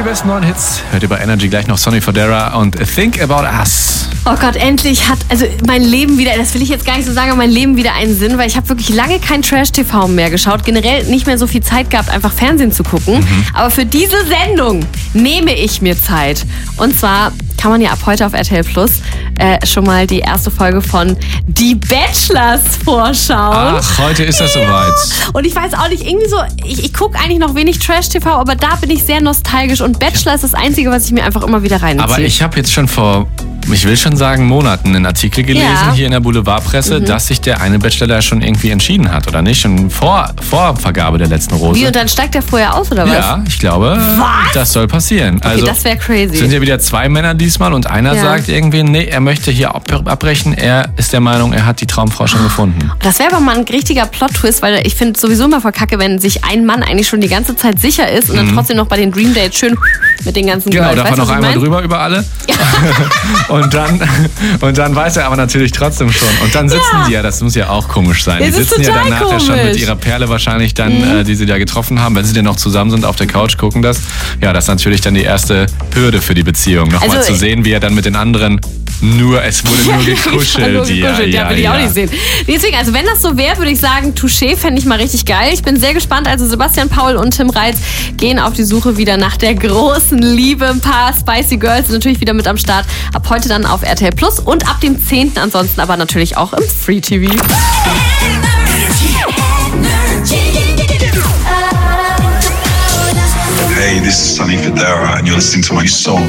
die besten neuen Hits. Hört ihr bei Energy gleich noch Sonny Fodera und Think About Us. Oh Gott, endlich hat mein Leben wieder, das will ich jetzt gar nicht so sagen, aber mein Leben wieder einen Sinn, weil ich habe wirklich lange kein Trash-TV mehr geschaut, generell nicht mehr so viel Zeit gehabt, einfach Fernsehen zu gucken. Aber für diese Sendung nehme ich mir Zeit. Und zwar kann man ja ab heute auf RTL Plus schon mal die erste Folge von Die Bachelors vorschauen. Ach, heute ist das soweit. Und ich weiß auch nicht, irgendwie so, ich gucke eigentlich noch wenig Trash-TV, aber da bin ich sehr nostalgisch und Bachelor ist das Einzige, was ich mir einfach immer wieder reinziehe. Aber ich habe jetzt schon ich will schon sagen, Monaten einen Artikel gelesen hier in der Boulevardpresse, dass sich der eine Bachelor schon irgendwie entschieden hat, oder nicht? Schon vor Vergabe der letzten Rose. Wie, und dann steigt er vorher aus, oder was? Ja, ich glaube, das soll passieren. Okay, also, das wäre crazy. Es sind ja wieder 2 Männer diesmal und einer sagt irgendwie, nee, er möchte hier abbrechen. Er ist der Meinung, er hat die Traumfrau schon gefunden. Das wäre aber mal ein richtiger Plot-Twist, weil ich finde sowieso immer voll kacke, wenn sich ein Mann eigentlich schon die ganze Zeit sicher ist und dann trotzdem noch bei den Dream Dates schön mit den ganzen Genau, Girls. darf er noch einmal drüber über alle. Ja. und dann weiß er aber natürlich trotzdem schon. Und dann sitzen die ja, das muss ja auch komisch sein. Die sitzen ja danach ja schon mit ihrer Perle wahrscheinlich dann, die sie da getroffen haben, wenn sie denn noch zusammen sind auf der Couch, gucken das. Ja, das ist natürlich dann die erste Hürde für die Beziehung. Nochmal zu sehen, wie er dann mit den anderen es wurde nur gekuschelt. Ja, will ich auch nicht sehen. Deswegen, also wenn das so wäre, würde ich sagen, Touché fände ich mal richtig geil. Ich bin sehr gespannt. Also Sebastian Paul und Tim Reitz gehen auf die Suche wieder nach der großen Liebe. Ein paar Spicy Girls sind natürlich wieder mit am Start. Ab heute dann auf RTL Plus und ab dem 10. ansonsten aber natürlich auch im Free TV. Hey, this is Sonny Fodera and you're listening to my song